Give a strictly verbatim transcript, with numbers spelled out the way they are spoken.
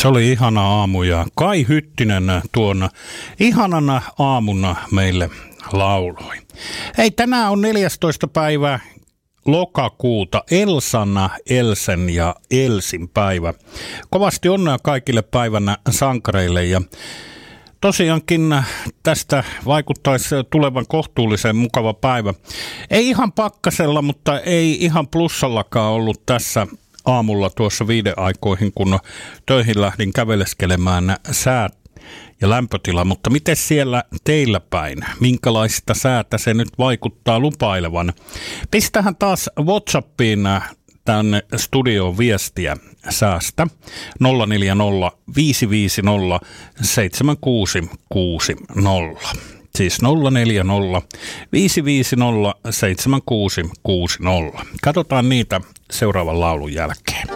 Se oli ihana aamu ja Kai Hyttinen tuon ihanana aamuna meille lauloi. Hei, tänään on neljästoista päivä lokakuuta, Elsan, Elsen ja Elsin päivä. Kovasti onnea kaikille päivän sankareille ja tosiaankin tästä vaikuttaisi tulevan kohtuullisen mukava päivä. Ei ihan pakkasella, mutta ei ihan plussallakaan ollut tässä aamulla tuossa viiden aikoihin, kun töihin lähdin käveleskelemään sää ja lämpötila. Mutta miten siellä teillä päin? Minkälaista säätä se nyt vaikuttaa lupailevan? Pistähän taas WhatsAppiin tänne studioon viestiä säästä nolla neljä nolla viisi viisi nolla seitsemän kuusi kuusi nolla. Siis nolla neljä nolla viisi viisi nolla seitsemän kuusi kuusi nolla. Katsotaan niitä seuraavan laulun jälkeen.